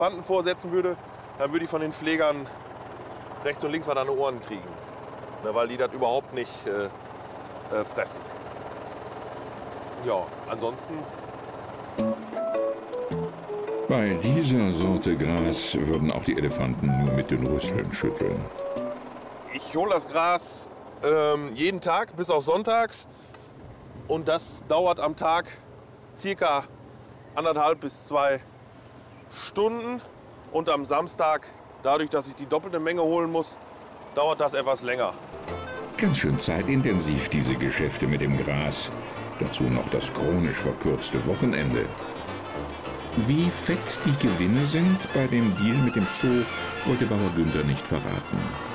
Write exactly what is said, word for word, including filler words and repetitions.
Banden vorsetzen würde, dann würde ich von den Pflegern rechts und links was an die Ohren kriegen. Ne, weil die das überhaupt nicht äh, äh, fressen. Ja, ansonsten... Bei dieser Sorte Gras würden auch die Elefanten nur mit den Rüsseln schütteln. Ich hole das Gras ähm, jeden Tag bis auf sonntags. Und das dauert am Tag circa anderthalb bis zwei Stunden. Und am Samstag, dadurch, dass ich die doppelte Menge holen muss, dauert das etwas länger. Ganz schön zeitintensiv, diese Geschäfte mit dem Gras. Dazu noch das chronisch verkürzte Wochenende. Wie fett die Gewinne sind bei dem Deal mit dem Zoo, wollte Bauer Günther nicht verraten.